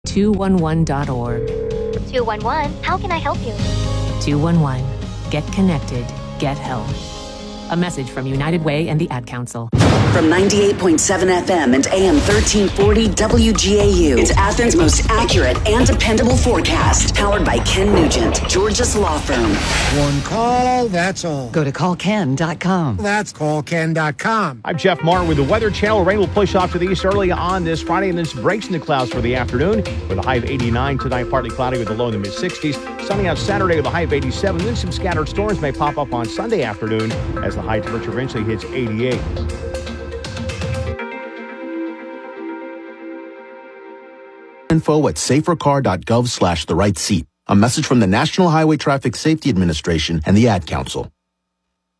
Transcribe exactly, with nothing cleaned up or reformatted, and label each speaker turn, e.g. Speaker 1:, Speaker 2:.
Speaker 1: two one one dot org.
Speaker 2: two one one, how can I help you?
Speaker 1: two one one. Get connected. Get help. A message from United Way and the Ad Council.
Speaker 3: From ninety-eight point seven F M and A M thirteen forty W G A U, it's Athens' most accurate and dependable forecast. Powered by Ken Nugent, Georgia's law firm.
Speaker 4: One call, that's all.
Speaker 5: Go to call ken dot com.
Speaker 4: That's call ken dot com.
Speaker 6: I'm Jeff Marr with the Weather Channel. Rain will push off to the east early on this Friday and then breaks into clouds for the afternoon with a high of eighty-nine tonight, partly cloudy with a low in the mid sixties. Sunny on Saturday with a high of eighty-seven. Then some scattered storms may pop up on Sunday afternoon as the high temperature eventually hits eighty-eight.
Speaker 7: Info at safercar dot gov slash the right seat. A message from the National Highway Traffic Safety Administration and the Ad Council.